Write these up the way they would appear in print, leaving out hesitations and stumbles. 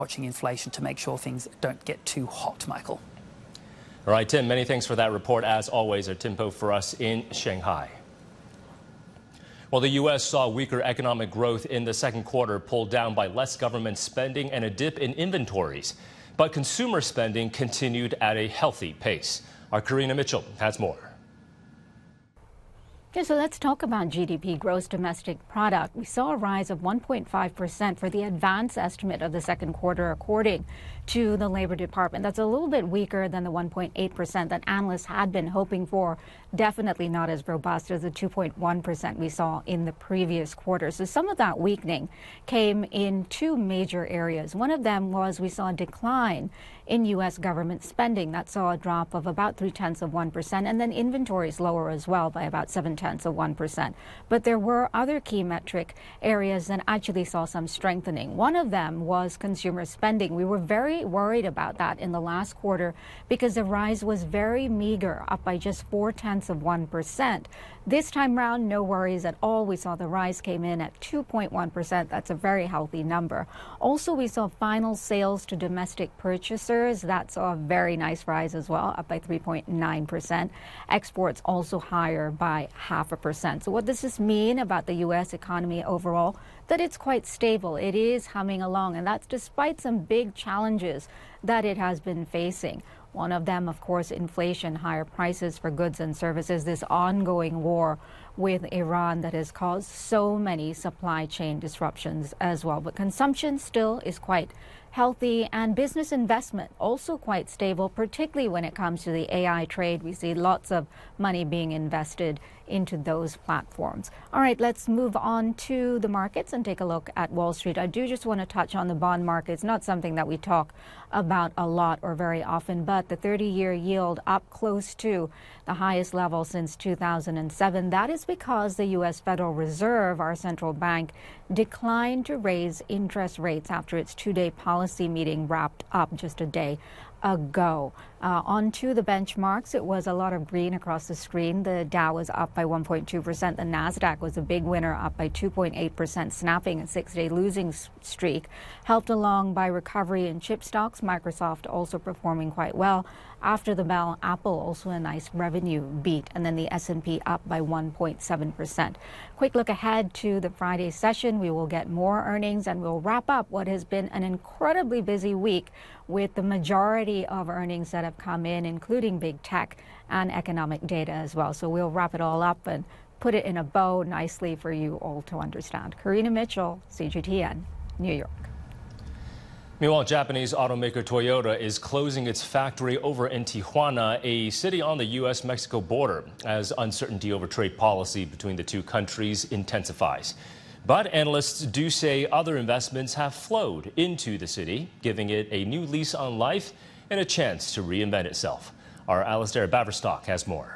Watching inflation to make sure things don't get too hot, Michael. All right, Tim, many thanks for that report. As always, our Timpo for us in Shanghai. Well, the U.S. saw weaker economic growth in the second quarter, pulled down by less government spending and a dip in inventories. But consumer spending continued at a healthy pace. Our Karina Mitchell has more. Okay, so let's talk about GDP, gross domestic product. We saw a rise of 1.5% for the advance estimate of the second quarter, according to the Labor Department. That's a little bit weaker than the 1.8% that analysts had been hoping for. Definitely not as robust as the 2.1% we saw in the previous quarter. So some of that weakening came in two major areas. One of them was we saw a decline in U.S. government spending. That saw a drop of about 0.3%, and then inventories lower as well by about 0.7%. But there were other key metric areas that actually saw some strengthening. One of them was consumer spending. We were very worried about that in the last quarter because the rise was very meager, up by just 0.4%. This time round, no worries at all. We saw the rise came in at 2.1%. That's a very healthy number. Also, we saw final sales to domestic purchasers. That saw a very nice rise as well, up by 3.9%. Exports also higher by 0.5%. So what does this mean about the U.S. economy overall? That it's quite stable. It is humming along, and that's despite some big challenges that it has been facing. One of them, of course, inflation, higher prices for goods and services, this ongoing war with Iran that has caused so many supply chain disruptions as well. But consumption still is quite healthy, and business investment also quite stable, particularly when it comes to the AI trade. We see lots of money being invested into those platforms. All right, let's move on to the markets and take a look at Wall Street. I do just want to touch on the bond market. It's not something that we talk about a lot or very often, but the 30-year yield up close to the highest level since 2007. That is because the U.S. Federal Reserve, our central bank, declined to raise interest rates after its two-day policy meeting wrapped up just a day ago. On to the benchmarks, it was a lot of green across the screen. The Dow was up by 1.2%. The Nasdaq was a big winner, up by 2.8%, snapping a six-day losing streak, helped along by recovery in chip stocks. Microsoft also performing quite well. After the bell, Apple also a nice revenue beat, and then the S&P up by 1.7%. Quick look ahead to the Friday session. We will get more earnings, and we'll wrap up what has been an incredibly busy week with the majority of earnings that have come in, including big tech and economic data as well. So we'll wrap it all up and put it in a bow nicely for you all to understand. Karina Mitchell, CGTN, New York. Meanwhile, Japanese automaker Toyota is closing its factory over in Tijuana, a city on the U.S.-Mexico border, as uncertainty over trade policy between the two countries intensifies. But analysts do say other investments have flowed into the city, giving it a new lease on life and a chance to reinvent itself. Our Alistair Baverstock has more.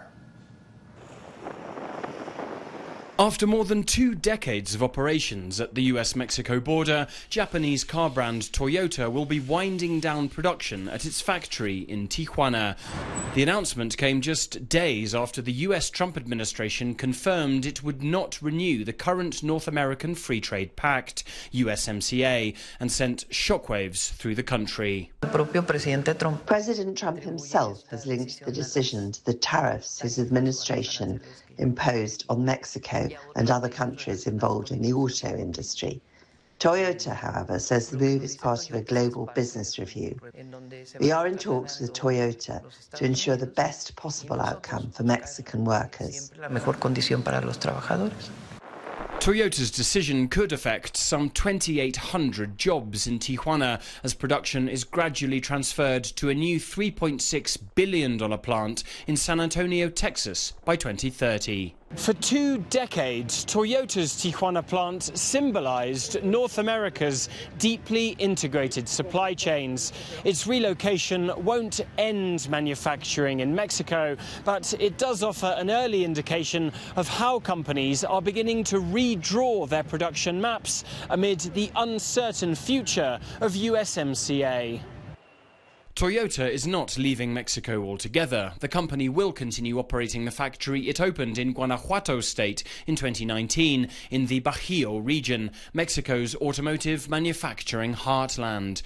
After more than 2 decades of operations at the US-Mexico border, Japanese car brand Toyota will be winding down production at its factory in Tijuana. The announcement came just days after the US Trump administration confirmed it would not renew the current North American Free Trade Pact, USMCA, and sent shockwaves through the country. President Trump himself has linked the decision to the tariffs his administration imposed on Mexico and other countries involved in the auto industry. Toyota, however, says the move is part of a global business review. We are in talks with Toyota to ensure the best possible outcome for Mexican workers. Toyota's decision could affect some 2,800 jobs in Tijuana as production is gradually transferred to a new $3.6 billion plant in San Antonio, Texas by 2030. For 2 decades, Toyota's Tijuana plant symbolized North America's deeply integrated supply chains. Its relocation won't end manufacturing in Mexico, but it does offer an early indication of how companies are beginning to redraw their production maps amid the uncertain future of USMCA. Toyota is not leaving Mexico altogether. The company will continue operating the factory it opened in Guanajuato state in 2019 in the Bajío region, Mexico's automotive manufacturing heartland.